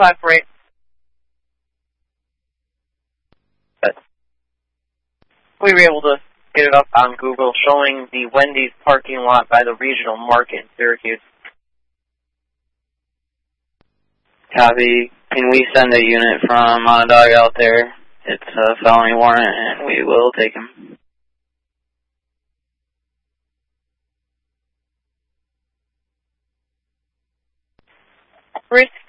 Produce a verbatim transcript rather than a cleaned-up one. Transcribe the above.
five four eight. But we were able to get it up on Google showing the Wendy's parking lot by the regional market in Syracuse. Copy. Can we send a unit from Onondaga out there? It's a felony warrant, and we will take him. Risk